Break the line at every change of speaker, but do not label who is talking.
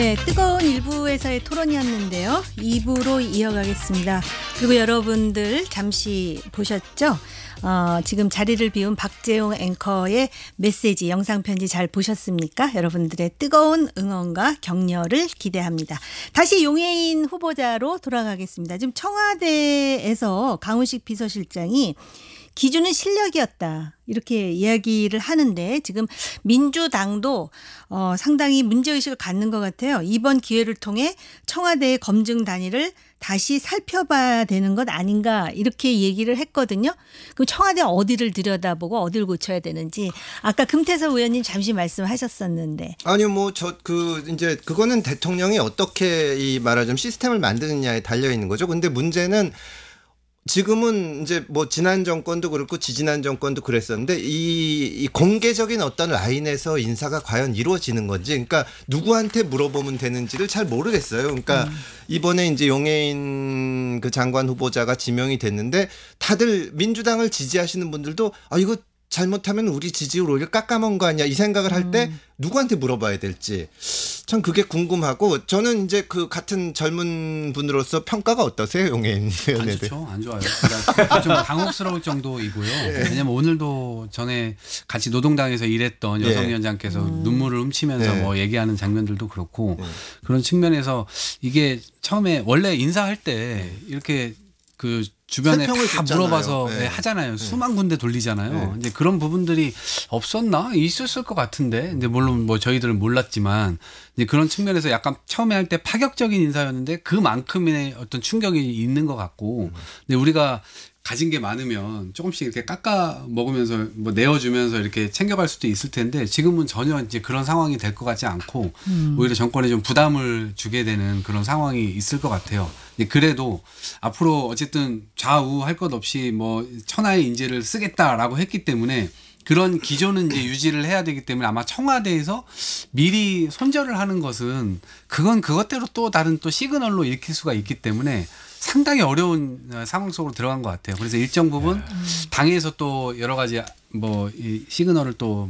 네, 뜨거운 1부에서의 토론이었는데요. 2부로 이어가겠습니다. 그리고 여러분들 잠시 보셨죠? 지금 자리를 비운 박재용 앵커의 메시지, 영상편지 잘 보셨습니까? 여러분들의 뜨거운 응원과 격려를 기대합니다. 다시 용해인 후보자로 돌아가겠습니다. 지금 청와대에서 강훈식 비서실장이 기준은 실력이었다, 이렇게 이야기를 하는데, 지금 민주당도 상당히 문제의식을 갖는 것 같아요. 이번 기회를 통해 청와대의 검증 단위를 다시 살펴봐야 되는 것 아닌가, 이렇게 얘기를 했거든요. 그럼 청와대 어디를 들여다보고 어디를 고쳐야 되는지 아까 금태섭 의원님 잠시 말씀하셨었는데.
아니요, 뭐 이제 그거는 대통령이 어떻게 이 말하자면 시스템을 만드느냐에 달려 있는 거죠. 근데 문제는 지금은 이제 뭐 지난 정권도 그렇고 지지난 정권도 그랬었는데 이 공개적인 어떤 라인에서 인사가 과연 이루어지는 건지, 그러니까 누구한테 물어보면 되는지를 잘 모르겠어요. 그러니까 이번에 이제 용해인 그 장관 후보자가 지명이 됐는데 다들 민주당을 지지하시는 분들도 이거 잘못하면 우리 지지율 오히려 깎아먹은 거 아니야, 이 생각을 할 때 누구한테 물어봐야 될지 참 그게 궁금하고, 저는 이제 그 같은 젊은 분으로서 평가가 어떠세요, 용해인 의원에 대해?
안 좋아요. 그러니까 좀 당혹스러울 정도이고요. 왜냐면 오늘도 전에 같이 노동당에서 일했던 여성위원장께서 눈물을 훔치면서 뭐 얘기하는 장면들도 그렇고, 그런 측면에서 이게 처음에 원래 인사할 때 이렇게 그 주변에 다
줬잖아요.
물어봐서 하잖아요. 수만 군데 돌리잖아요. 근데 그런 부분들이 없었나? 있었을 것 같은데. 근데 물론 뭐 저희들은 몰랐지만, 이제 그런 측면에서 약간 처음에 할 때 파격적인 인사였는데 그만큼의 어떤 충격이 있는 것 같고, 근데 우리가 가진 게 많으면 조금씩 이렇게 깎아 먹으면서 뭐 내어주면서 이렇게 챙겨갈 수도 있을 텐데, 지금은 전혀 이제 그런 상황이 될 것 같지 않고 오히려 정권에 좀 부담을 주게 되는 그런 상황이 있을 것 같아요. 그래도 앞으로 어쨌든 좌우 할 것 없이 뭐 천하의 인재를 쓰겠다라고 했기 때문에 그런 기조는 이제 유지를 해야 되기 때문에, 아마 청와대에서 미리 손절을 하는 것은 그건 그것대로 또 다른 또 시그널로 읽힐 수가 있기 때문에 상당히 어려운 상황 속으로 들어간 것 같아요. 그래서 일정 부분 당에서 또 여러 가지 뭐 이 시그널을 또